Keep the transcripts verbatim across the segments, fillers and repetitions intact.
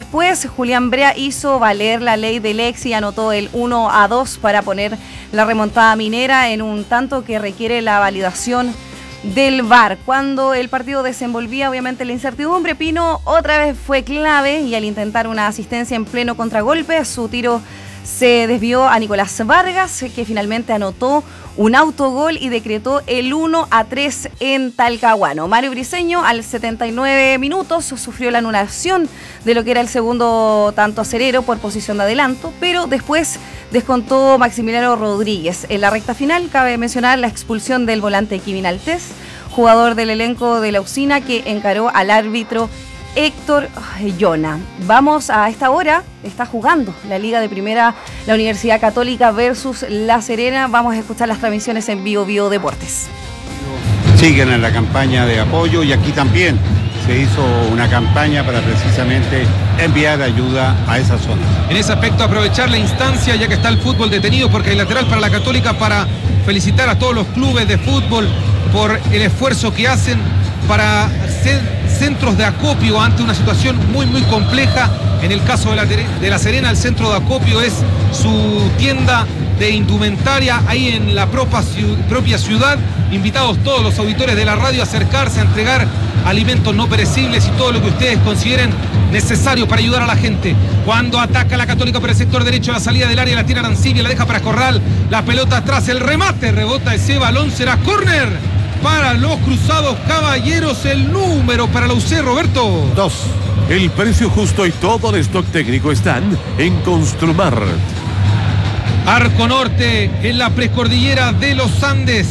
después, Julián Brea hizo valer la ley del ex y anotó el uno a dos para poner la remontada minera en un tanto que requiere la validación del V A R. Cuando el partido desenvolvía obviamente la incertidumbre, Pino otra vez fue clave y al intentar una asistencia en pleno contragolpe, su tiro se desvió a Nicolás Vargas, que finalmente anotó un autogol y decretó el uno a tres en Talcahuano. Mario Briceño al setenta y nueve minutos sufrió la anulación de lo que era el segundo tanto acerero por posición de adelanto, pero después descontó Maximiliano Rodríguez. En la recta final cabe mencionar la expulsión del volante Kevin Altés, jugador del elenco de la Usina, que encaró al árbitro Héctor Llona. Vamos a esta hora, está jugando la Liga de Primera, la Universidad Católica versus La Serena. Vamos a escuchar las transmisiones en Bio Bio Deportes. Siguen en la campaña de apoyo y aquí también se hizo una campaña para precisamente enviar ayuda a esa zona. En ese aspecto, aprovechar la instancia ya que está el fútbol detenido, porque hay lateral para la Católica, para felicitar a todos los clubes de fútbol por el esfuerzo que hacen para ser centros de acopio ante una situación muy muy compleja. En el caso de la, de la Serena, el centro de acopio es su tienda de indumentaria ahí en la propia, propia ciudad. Invitados todos los auditores de la radio a acercarse, a entregar alimentos no perecibles y todo lo que ustedes consideren necesario para ayudar a la gente. Cuando ataca la Católica por el sector derecho, la salida del área la tira Arancibia, la deja para Corral, la pelota atrás, el remate, rebota ese balón, será córner para los Cruzados Caballeros. El número para la U C, Roberto. Dos. El precio justo y todo el stock técnico están en Construmart. Arco Norte en la precordillera de los Andes.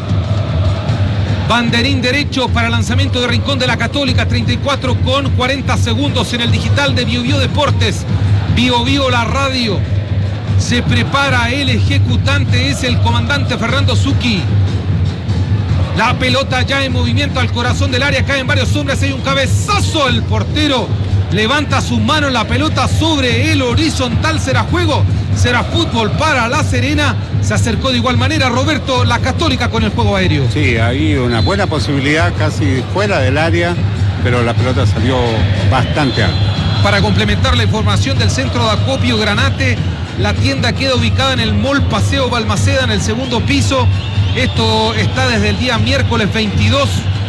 Banderín derecho para lanzamiento de Rincón de la Católica, treinta y cuatro con cuarenta segundos en el digital de Bio Bio Deportes. Bio Bio la radio. Se prepara el ejecutante, es el comandante Fernando Zucchi. La pelota ya en movimiento al corazón del área, caen varios hombres, hay un cabezazo, el portero levanta su mano, la pelota sobre el horizontal, será juego, será fútbol para La Serena. Se acercó de igual manera Roberto, la Católica con el juego aéreo. Sí, hay una buena posibilidad casi fuera del área, pero la pelota salió bastante alta. Para complementar la información del centro de acopio Granate, la tienda queda ubicada en el Mall Paseo Balmaceda, en el segundo piso. Esto está desde el día miércoles veintidós.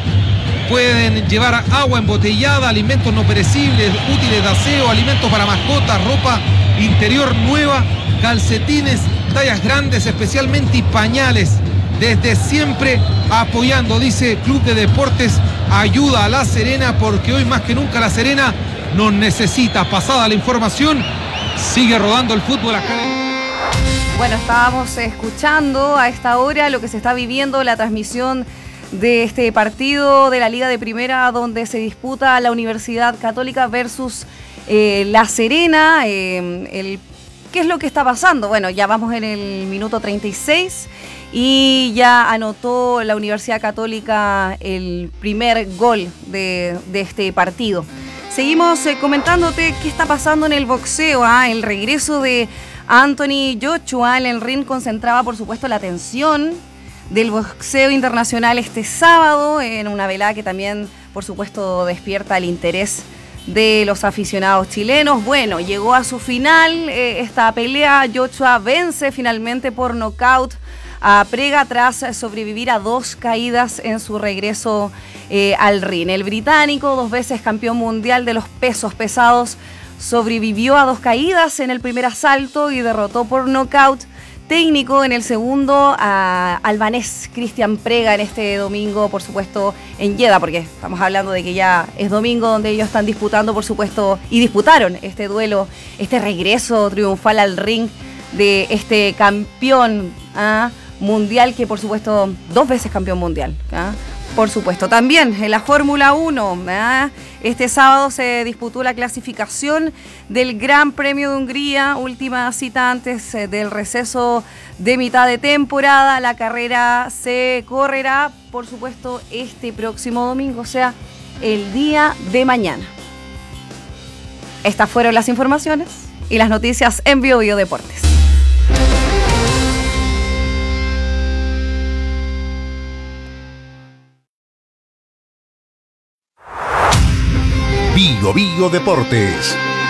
Pueden llevar agua embotellada, alimentos no perecibles, útiles de aseo, alimentos para mascotas, ropa interior nueva, calcetines, tallas grandes especialmente y pañales. Desde siempre apoyando, dice Club de Deportes, ayuda a La Serena, porque hoy más que nunca La Serena nos necesita. Pasada la información, sigue rodando el fútbol acá. Bueno, estábamos escuchando a esta hora lo que se está viviendo, la transmisión de este partido de la Liga de Primera, donde se disputa la Universidad Católica versus eh, La Serena. Eh, el, ¿Qué es lo que está pasando? Bueno, ya vamos en el minuto treinta y seis y ya anotó la Universidad Católica el primer gol de, de este partido. Seguimos eh, comentándote qué está pasando en el boxeo, ¿ah? El regreso de Anthony Joshua en el ring concentraba, por supuesto, la atención del boxeo internacional este sábado, en una velada que también, por supuesto, despierta el interés de los aficionados chilenos. Bueno, llegó a su final eh, esta pelea. Joshua vence finalmente por nocaut a Prega tras sobrevivir a dos caídas en su regreso eh, al ring. El británico, dos veces campeón mundial de los pesos pesados, sobrevivió a dos caídas en el primer asalto y derrotó por nocaut técnico en el segundo a albanés Cristian Prega en este domingo, por supuesto, en Jeddah, porque estamos hablando de que ya es domingo donde ellos están disputando, por supuesto, y disputaron este duelo, este regreso triunfal al ring de este campeón ¿ah? mundial, que por supuesto, dos veces campeón mundial, ¿ah? Por supuesto. También en la Fórmula uno, ¿eh? Este sábado se disputó la clasificación del Gran Premio de Hungría, última cita antes del receso de mitad de temporada. La carrera se correrá, por supuesto, este próximo domingo, o sea, el día de mañana. Estas fueron las informaciones y las noticias en Bio Bio Deportes. Bio Bio Deportes.